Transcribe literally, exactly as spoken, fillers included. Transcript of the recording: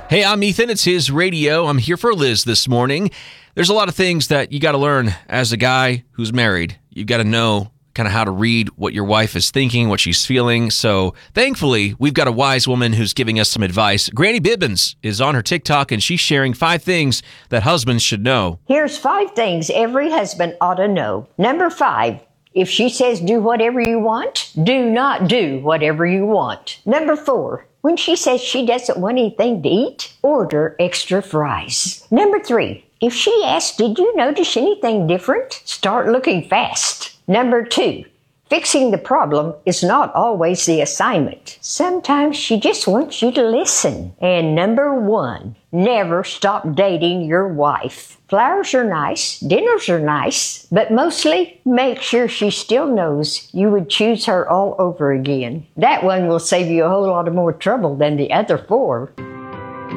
Hey, I'm Ethan. It's his radio. I'm here for Liz this morning. There's a lot of things that you got to learn as a guy who's married. You've got to know kind of how to read what your wife is thinking, what she's feeling. So thankfully, we've got a wise woman who's giving us some advice. Granny Bibbins is on her TikTok, and she's sharing five things that husbands should know. Here's five things every husband ought to know. Number five, if she says do whatever you want, do not do whatever you want. Number four, when she says she doesn't want anything to eat, order extra fries. Number three, if she asks, did you notice anything different? Start looking fast. Number two, fixing the problem is not always the assignment. Sometimes she just wants you to listen. And number one, never stop dating your wife. Flowers are nice, dinners are nice, but mostly make sure she still knows you would choose her all over again. That one will save you a whole lot of more trouble than the other four.